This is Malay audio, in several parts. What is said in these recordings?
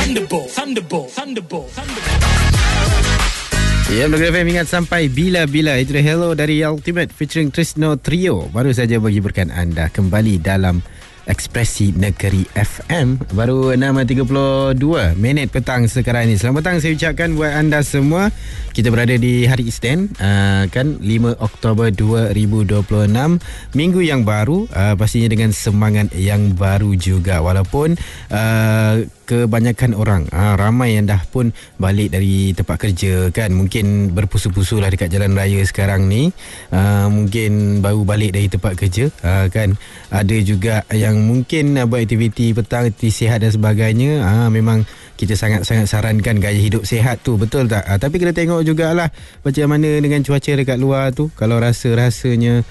Thunderbolt. Ya, Melody FM ingat sampai bila-bila. Itu dia Hello dari Ultimate featuring Trisno Trio. Baru saja menghiburkan anda kembali dalam Ekspresi Negeri FM. Baru 6.32 minit petang sekarang ini. Selamat petang saya ucapkan buat anda semua. Kita berada di hari Isnin, kan 5 Oktober 2026. Minggu yang baru, pastinya dengan semangat yang baru juga. Walaupun kebanyakan orang, ramai yang dah pun balik dari tempat kerja kan. Mungkin berpusu-pusu lah dekat jalan raya sekarang ni. Mungkin baru balik dari tempat kerja, kan. Ada juga yang mungkin buat aktiviti petang, aktiviti sihat dan sebagainya. Memang kita sangat-sangat sarankan gaya hidup sihat tu, betul tak? Tapi kita tengok jugalah macam mana dengan cuaca dekat luar tu. Kalau rasanya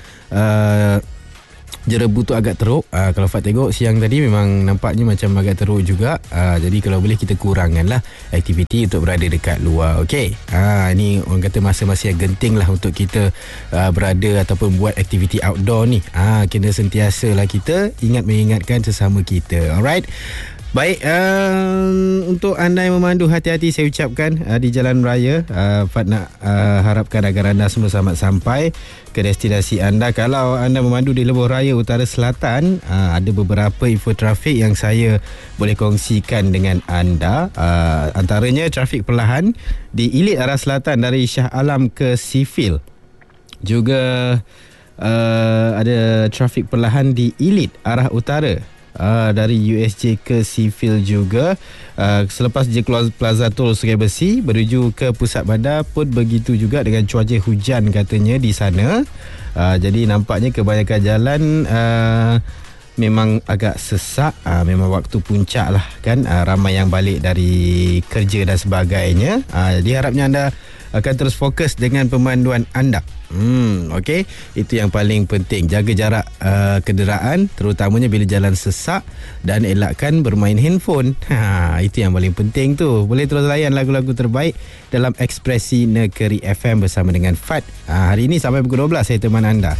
jerebu tu agak teruk. Kalau Fat tengok siang tadi memang nampaknya macam agak teruk juga. Jadi kalau boleh kita kurangkanlah aktiviti untuk berada dekat luar. Okey. Ini orang kata masa-masa yang genting lah untuk kita berada ataupun buat aktiviti outdoor ni. Kena sentiasalah kita mengingatkan sesama kita. Alright. Baik, untuk anda yang memandu, hati-hati saya ucapkan di jalan raya. Fat nak harapkan agar anda semua selamat sampai ke destinasi anda. Kalau anda memandu di Lebuh Raya Utara Selatan, ada beberapa info trafik yang saya boleh kongsikan dengan anda. Antaranya trafik perlahan di Ilit arah selatan dari Shah Alam ke Sifil. Juga ada trafik perlahan di Ilit arah utara dari USJ ke Sifil juga. Selepas je keluar Plaza Tol Sungai Besi menuju ke pusat bandar pun begitu juga dengan cuaca hujan katanya di sana. Jadi nampaknya kebanyakan jalan memang agak sesak. Memang waktu puncak lah kan. Ramai yang balik dari kerja dan sebagainya. Jadi harapnya anda akan terus fokus dengan pemanduan anda. Okey, itu yang paling penting. Jaga jarak kenderaan, terutamanya bila jalan sesak, dan elakkan bermain handphone. Itu yang paling penting tu. Boleh terus layan lagu-lagu terbaik dalam Ekspresi Negeri FM bersama dengan Fat. Hari ini sampai pukul 12 saya teman anda.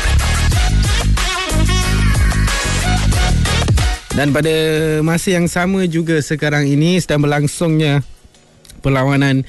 Dan pada masa yang sama juga sekarang ini sedang berlangsungnya perlawanan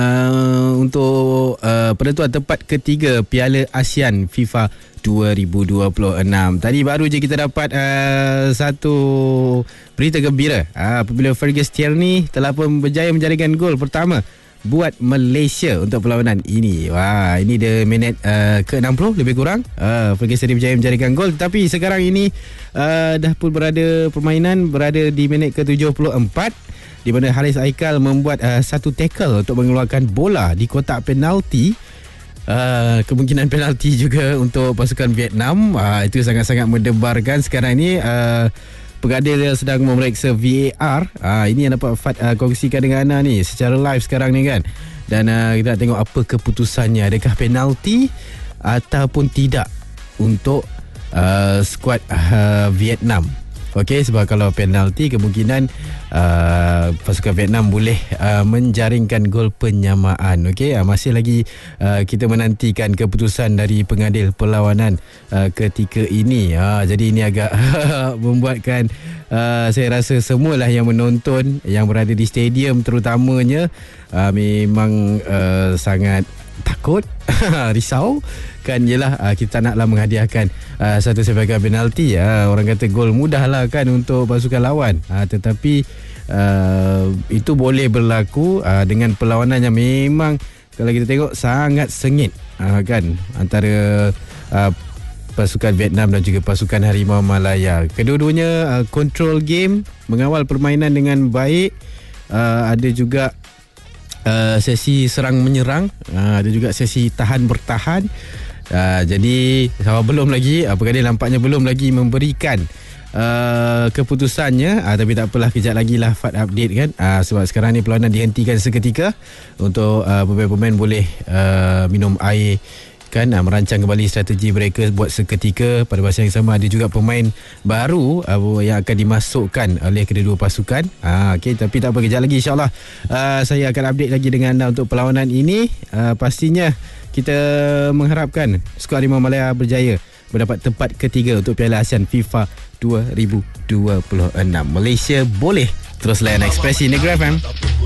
untuk penentuan tempat ketiga Piala ASEAN FIFA 2026. Tadi baru je kita dapat satu berita gembira apabila Fergus Tierney telah pun berjaya menjaringkan gol pertama buat Malaysia untuk perlawanan ini. Wah, ini dia minit ke-60 lebih kurang. Fergus Tierney berjaya menjaringkan gol, tapi sekarang ini dah pun permainan berada di minit ke-74, di mana Haris Aikal membuat satu tackle untuk mengeluarkan bola di kotak penalti. Kemungkinan penalti juga untuk pasukan Vietnam. Itu sangat-sangat mendebarkan sekarang ini. Pengadil sedang memeriksa VAR. Ini yang dapat Fat kongsikan dengan anda ni secara live sekarang ni kan. Dan kita nak tengok apa keputusannya. Adakah penalti ataupun tidak untuk skuad Vietnam. Okey, sebab kalau penalti kemungkinan pasukan Vietnam boleh menjaringkan gol penyamaan. Okey, masih lagi kita menantikan keputusan dari pengadil perlawanan ketika ini. Jadi ini agak membuatkan saya rasa semualah yang menonton, yang berada di stadium terutamanya, memang sangat takut, risau kan. Yelah, kita naklah menghadiahkan satu sebagai penalti. Orang kata gol mudah lah kan untuk pasukan lawan, tetapi itu boleh berlaku dengan perlawanan yang memang kalau kita tengok sangat sengit kan antara pasukan Vietnam dan juga pasukan Harimau Malaya. Kedua-duanya control game, mengawal permainan dengan baik. Ada juga sesi serang menyerang, ada juga sesi tahan bertahan. Jadi belum lagi pengadil nampaknya belum lagi memberikan keputusannya, tapi tak apalah, kejap lagi lah Fat update kan. Sebab sekarang ni perlawanan dihentikan seketika untuk pemain-pemain boleh minum air kan, merancang kembali strategi mereka buat seketika. Pada masa yang sama ada juga pemain baru yang akan dimasukkan oleh kedua-dua pasukan. Okey, tapi tak apa, kejap lagi insyaAllah saya akan update lagi dengan anda untuk perlawanan ini. Pastinya kita mengharapkan skuad Harimau Malaya berjaya mendapat tempat ketiga untuk Piala ASEAN FIFA 2026. Malaysia boleh Terus layan ekspresi Negeri FM.